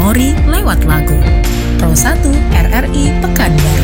memori lewat lagu. Pro 1 RRI Pekanbaru.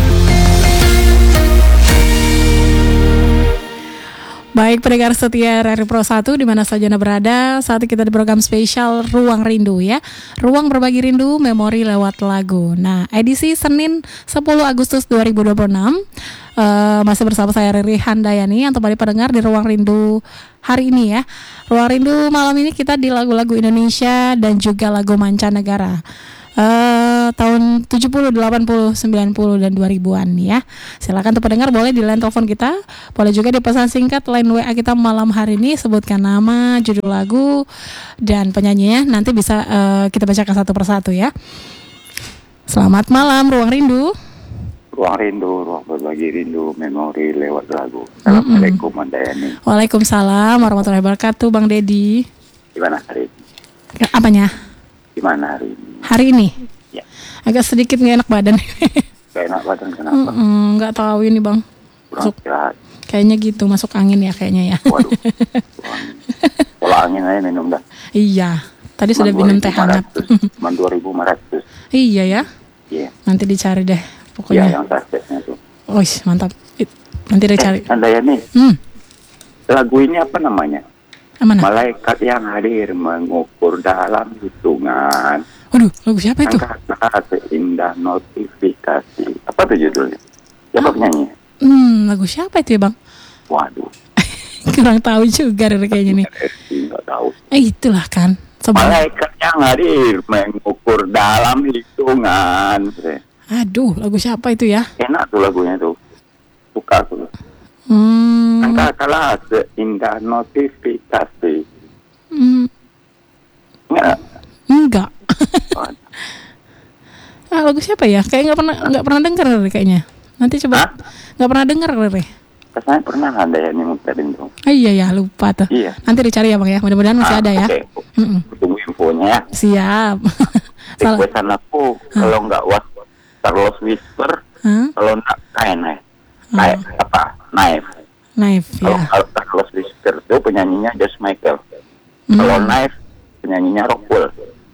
Baik pendengar setia RRI Pro 1 di mana saja Anda berada, saat ini kita di program spesial Ruang Rindu ya. Ruang berbagi rindu, memori lewat lagu. Nah, edisi Senin 10 Agustus 2026 masih bersama saya Riri Handayani yang kembali pendengar di Ruang Rindu hari ini ya. Ruang Rindu malam ini kita di lagu-lagu Indonesia dan juga lagu mancanegara. Tahun 70, 80, 90 dan 2000-an ya. Silakan untuk pendengar boleh di line telepon kita, boleh juga di pesan singkat line WA kita malam hari ini, sebutkan nama, judul lagu dan penyanyinya, nanti bisa kita bacakan satu persatu ya. Selamat malam Ruang Rindu. Ruang rindu, ruang berbagi rindu, memori lewat lagu. Assalamualaikum Handayani. Waalaikumsalam warahmatullahi wabarakatuh Bang Dedi. Gimana hari ini? Apanya? Gimana hari ini? Hari ini? Ya. Agak sedikit gak enak badan. Gak enak badan kenapa? Gak tahu ini Bang. Kurang istirahat. Kayaknya gitu, masuk angin ya kayaknya ya. Waduh. Pola angin aja minum dah. Iya. Tadi sudah minum teh hangat. Cuma 2.500. Iya ya. Iya. Nanti dicari deh Iya pokoknya. yang sasetnya tuh. Wih, mantap. Nanti dicari. Handayani. Lagu ini apa namanya? Mana? Malaikat yang hadir mengukur dalam hitungan. Waduh, lagu siapa itu? Angkat seindah notifikasi. Apa tuh judulnya? Siapa penyanyi? Lagu siapa itu ya Bang? Waduh. Kurang tahu juga kayaknya nih. Nggak tahu. Itulah kan. Malaikat yang hadir mengukur dalam hitungan. Aduh, lagu siapa itu ya? Enak tuh lagunya tuh. Suka tuh. Angkatlah seindah notifikasi. Enggak. Lagu siapa ya? Kayak nggak pernah dengar kayaknya. Nanti coba. Nggak pernah dengar Rere. Kesannya pernah ada yang ngutarain tuh. Iya ya, lupa tuh. Iya. Nanti dicari ya Bang ya. Mudah-mudahan masih ada ya. Oke. Tunggu infonya ya. Siap. Requestan aku kalau nggak Carlos Whisper, kalau nggak kayak apa? Knife ya. Kalau Carlos Whisper itu penyanyinya George Michael. Kalau Knife penyanyinya Rockwell.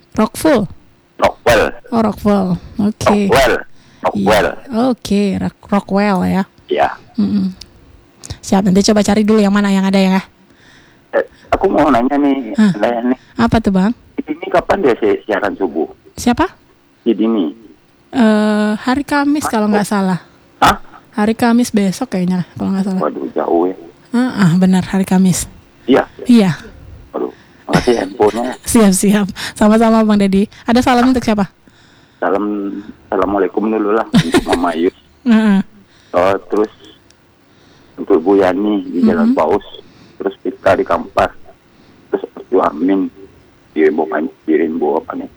Rockwell. Oke. Rockwell. Oke, Rockwell ya. Iya. Siap, nanti coba cari dulu yang mana yang ada ya. Aku mau nanya nih, nih. Apa tuh Bang? Ini kapan dia siaran subuh? Siapa? Ini. Hari Kamis kalau nggak salah. Hah? Hari Kamis besok kayaknya kalau nggak salah. Waduh, jauh ya. Benar hari Kamis. Iya. Waduh, makasih handphonenya. Siap. Sama-sama Bang Dedi. Ada salam untuk siapa? Assalamualaikum dulu lah untuk Mama Yus. Terus untuk Bu Yani di Jalan Paus, terus Pita di Kampar, terus Bu Amin di Rimbo apa nih?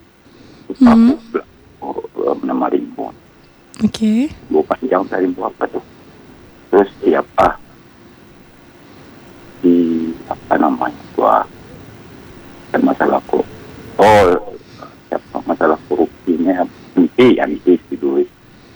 Nama Rimbo. Oke. Bu Panjang dari Rimbo apa tuh? Terus siapa? Di apa namanya? Kan masalah siapa masalah korupsinya? Anti dulu.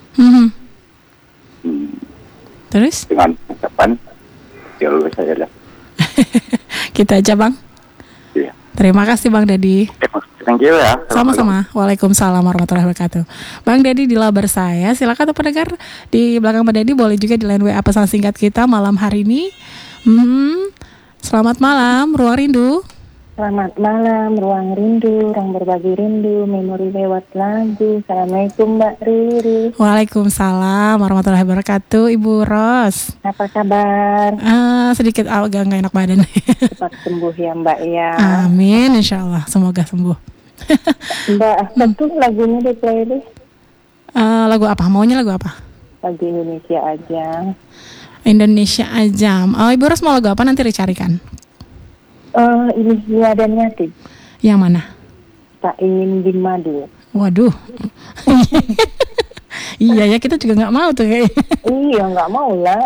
Terus? Dengan ucapan ya lu saya lah. Kita aja Bang. Iya. Terima kasih Bang Dedi. Thank you ya. Sama-sama. Waalaikumsalam warahmatullahi wabarakatuh. Bang Dedi di labar saya. Silakan untuk pendengar di belakang Bang Dedi boleh juga di line WA pesan singkat kita malam hari ini. Selamat malam Ruang Rindu. Selamat malam, Ruang Rindu, Ruang berbagi rindu, memori lewat lagu. Assalamualaikum Mbak Riri. Waalaikumsalam warahmatullahi wabarakatuh, Ibu Ros. Apa kabar? Sedikit agak nggak enak badan. Cepat sembuh ya Mbak ya. Amin, insya Allah, semoga sembuh. Mbak, betul lagunya di playlist? Lagu apa? Maunya lagu apa? Lagu Indonesia aja. Indonesia aja. Ibu Ros mau lagu apa nanti dicarikan? Ini Nia dan Yatim. Yang mana? Tak ingin bin madu. Waduh. Iya ya, kita juga nggak mau tuh kayak. Iya, nggak mau lah.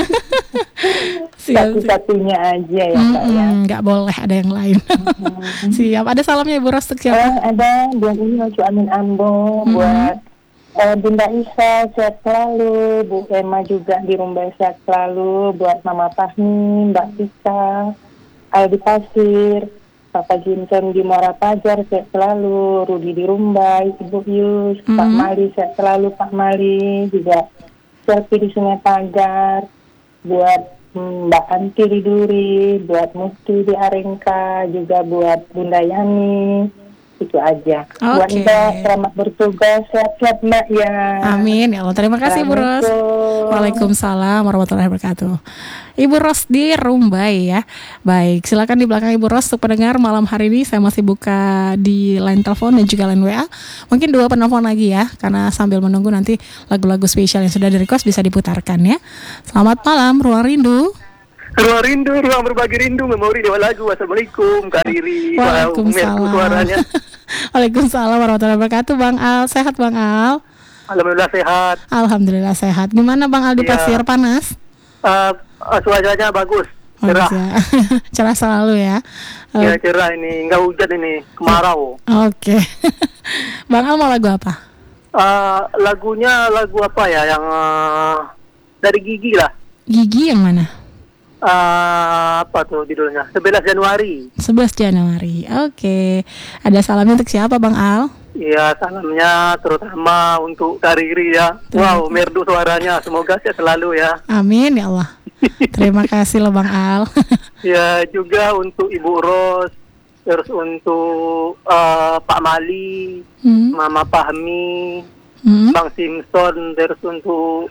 Satu-satunya aja ya Pak ya. Nggak boleh ada yang lain. Siap. Ada salamnya Ibu Ros siapa? Ada. Buat ini Ocu Amin Ambo. Buat Bunda Isa sehat selalu. Bu Emma juga di Rumbai sehat selalu. Buat Mama Fahmi, Mbak Tika, Aldi Pasir, Papa Jinton di Muara Pajar sehat selalu, Rudi di Rumbai, Ibu Yus, Pak Mali sehat selalu, Pak Mali juga, Selfie di Sungai Pagar, buat Mbak Anti di Duri, buat Musti di Arengka, juga buat Bunda Yani. Itu aja. Buat Mbak, selamat bertugas, sehat-sehat Mbak ya. Amin ya Allah. Terima kasih Ibu Ros. Waalaikumsalam warahmatullahi wabarakatuh. Ibu Ros di Rumbai ya. Baik, silakan di belakang Ibu Ros untuk pendengar malam hari ini saya masih buka di line telepon dan juga line WA. Mungkin 2 penelpon lagi ya, karena sambil menunggu nanti lagu-lagu spesial yang sudah di-request bisa diputarkan ya. Selamat malam, Ruang Rindu. Ruang rindu, ruang berbagi rindu, memori dewa lagu. Assalamualaikum, Kak Riri. Waalaikumsalam. Suaranya. Waalaikumsalam warahmatullahi wabarakatuh. Bang Al, sehat Bang Al? Alhamdulillah sehat. Alhamdulillah sehat. Gimana Bang Al di Pasir panas? Cuacanya bagus, cerah. Ya. Cerah selalu ya. Ya cerah ini, nggak hujan ini, kemarau. Oke. Bang Al mau lagu apa? Lagunya lagu apa ya? Yang dari Gigi lah. Gigi yang mana? Apa tuh judulnya? 11 Januari. 11 Januari. Oke. Ada salamnya untuk siapa Bang Al? Iya, salamnya terutama untuk Kak Riri ya. Wow, merdu suaranya. Semoga sehat selalu ya. Amin ya Allah. Terima kasih loh Bang Al. Ya, juga untuk Ibu Ros, terus untuk Pak Mali, Mama Fahmi, Bang Simpson, terus untuk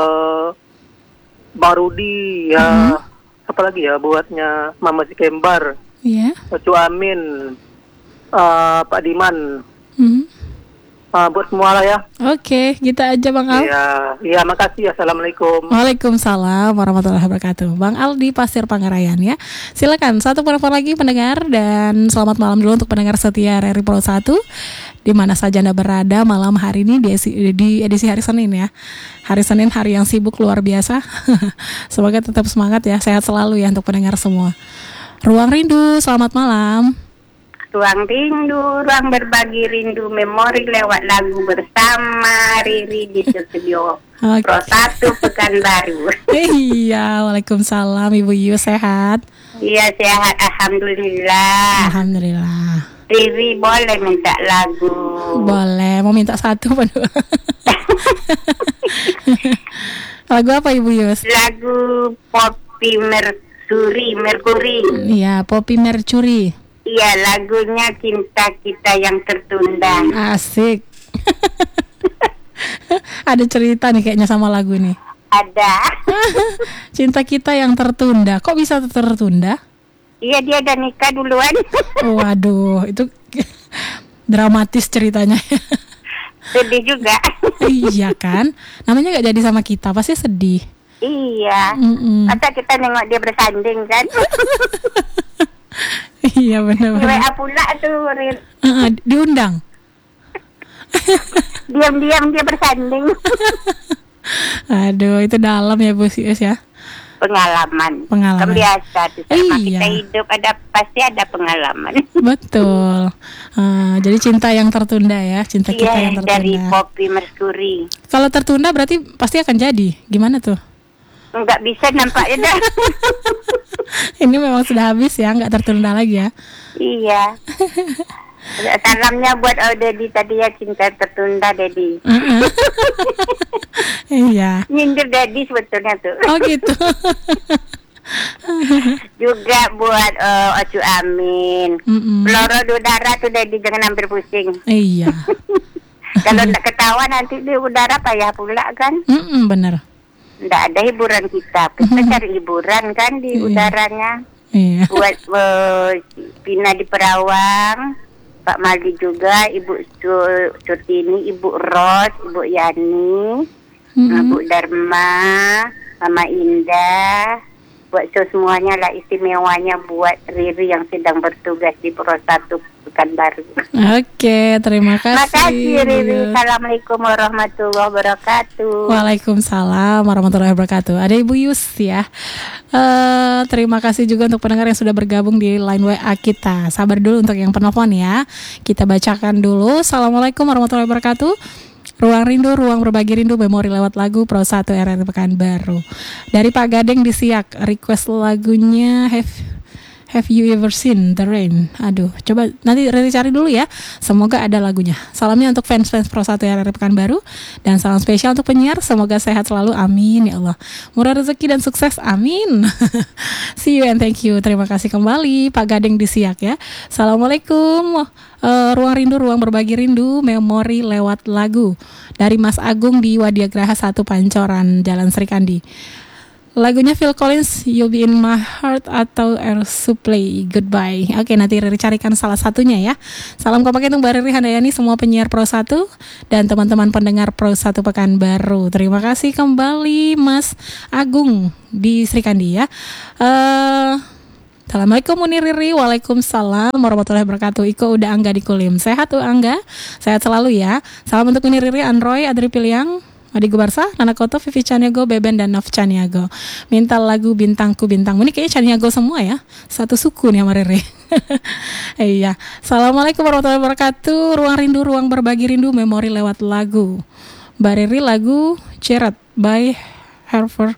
Bang Rudi ya. Apa lagi ya buatnya Mama Si Kembar, Ocu Amin, Pak Diman, buat semua lah ya. Oke, kita aja Bang Al. Iya, makasih. Assalamualaikum. Waalaikumsalam warahmatullahi wabarakatuh. Bang Al di Pasir Pangarayan ya. Silakan 1 penelpon lagi pendengar, dan selamat malam dulu untuk pendengar setia RRI Pro 1 di mana saja Anda berada malam hari ini di edisi hari Senin ya. Hari Senin, hari yang sibuk luar biasa. Semoga tetap semangat ya, sehat selalu ya untuk pendengar semua. Ruang Rindu, selamat malam. Ruang rindu, ruang berbagi rindu, memori lewat lagu bersama Riri di studio Pro 1 Pekanbaru. Iya, waalaikumsalam Ibu Yu, sehat? Iya, sehat, alhamdulillah. Alhamdulillah. Riri boleh minta lagu? Boleh, mau minta 1 apa 2? Lagu apa Ibu Yus? Lagu Poppy Mercury. Iya, Poppy Mercury. Iya, lagunya Cinta Kita Yang Tertunda. Asik. Ada cerita nih kayaknya sama lagu nih. Ada. Cinta Kita Yang Tertunda. Kok bisa tertunda? Iya, dia udah nikah duluan. Waduh, itu dramatis ceritanya. Sedih juga. Iya kan? Namanya gak jadi sama kita, pasti sedih. Iya. Masa kita nengok dia bersanding kan? Iya benar-benar. WA pula tuh. Diundang. Diam-diam dia bersanding. Aduh, itu dalam ya Bu Sius ya. Pengalaman. Kan biasa tuh. Sama kita hidup pasti ada pengalaman. Betul. Jadi cinta yang tertunda ya, cinta kita yang tertunda. Dari Poppy Mercury. Kalau tertunda berarti pasti akan jadi. Gimana tuh? Enggak bisa nampaknya dah. Ini memang sudah habis ya, enggak tertunda lagi ya. Iya. Salamnya buat Dedi tadi ya, cinta tertunda Dedi. Iya. Nyindir Dedi sebetulnya tuh. Oh gitu. Juga buat Ocu Amin. Peloro udara tuh Dedi, jangan hampir pusing. Iya. Kalau enggak ketawa nanti di udara payah pula kan. Bener. Nggak ada hiburan kita cari hiburan kan di udaranya. Iya. Buat Pina di Perawang, Pak Mali juga, Ibu Surtini, Ibu Ros, Ibu Yani, Bu Dharma, Mama Indah, buat semuanya lah, istimewanya buat Riri yang sedang bertugas di Pro 1 Pekanbaru. Oke, terima kasih. Makasih Riri. Assalamualaikum warahmatullahi wabarakatuh. Waalaikumsalam warahmatullahi wabarakatuh. Ada Ibu Yus ya. Terima kasih juga untuk pendengar yang sudah bergabung di line WA kita. Sabar dulu untuk yang penelpon ya. Kita bacakan dulu. Assalamualaikum warahmatullahi wabarakatuh. Ruang Rindu, ruang berbagi rindu, memori lewat lagu Pro 1 RRI Pekanbaru. Dari Pak Gadeng di Siak, request lagunya Have you ever seen the rain? Aduh, coba nanti Riri cari dulu ya. Semoga ada lagunya. Salamnya untuk fans-fans Pro 1 RRI Pekanbaru. Dan salam spesial untuk penyiar. Semoga sehat selalu, amin ya Allah. Murah rezeki dan sukses, amin. See you and thank you. Terima kasih kembali Pak Gading di Siak ya. Assalamualaikum. Ruang Rindu, ruang berbagi rindu, memori lewat lagu dari Mas Agung di Wadiagraha 1 Pancoran, Jalan Serikandi. Lagunya Phil Collins, You'll Be In My Heart atau Air Supply, Goodbye. Oke, nanti Riri carikan salah satunya ya. Salam kompak untuk Mbak Riri Handayani, semua penyiar Pro 1 dan teman-teman pendengar Pro 1 Pekanbaru. Terima kasih kembali Mas Agung di Serikandi ya. Assalamualaikum Uni Riri. Waalaikumsalam warahmatullahi wabarakatuh. Iko udah Angga di Kulim. Sehat tuh Angga? Sehat selalu ya. Salam untuk Uni Riri, Androy, Adri Piliang, Adi Gubarsa, Nana Koto, Vivi Chaniago, Beben, dan Nov Chaniago. Minta lagu Bintangku Bintangmu. Ini kayaknya Chaniago semua ya. Satu suku nih sama Riri. Iya. Assalamualaikum warahmatullahi wabarakatuh. Ruang Rindu, ruang berbagi rindu, memori lewat lagu. Mbak Riri, lagu Cerat by Harvey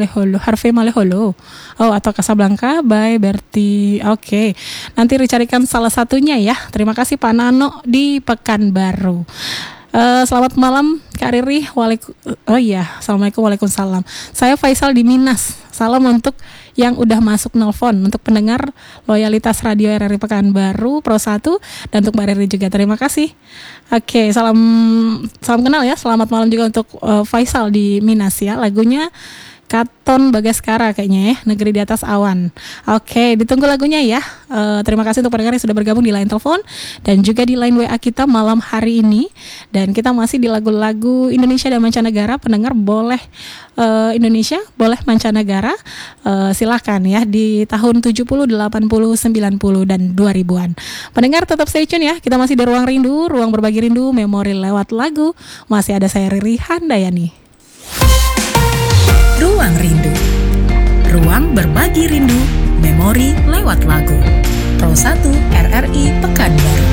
Maleholo. Oh, atau Casablanca by Berti. Oke. Nanti dicarikan salah satunya ya. Terima kasih Pak Nano di Pekanbaru. Selamat malam Kak Riri. Assalamualaikum, waalaikumsalam. Saya Faisal di Minas. Salam untuk yang udah masuk nelpon, untuk pendengar loyalitas radio RRI Pekanbaru Pro 1 dan untuk Mbak Riri juga. Terima kasih. Oke, salam kenal ya. Selamat malam juga untuk Faisal di Minas ya. Lagunya Katon Bagaskara kayaknya ya, Negeri di Atas Awan. Oke, ditunggu lagunya ya. Terima kasih untuk pendengar yang sudah bergabung di line telepon dan juga di line WA kita malam hari ini. Dan kita masih di lagu-lagu Indonesia dan mancanegara. Pendengar boleh Indonesia, boleh mancanegara. Silakan ya di tahun 70, 80, 90 dan 2000-an. Pendengar tetap stay tune ya. Kita masih di Ruang Rindu, ruang berbagi rindu, memori lewat lagu. Masih ada saya Riri Handayani. Ruang Rindu, ruang berbagi rindu, memori lewat lagu. Pro 1 RRI Pekanbaru.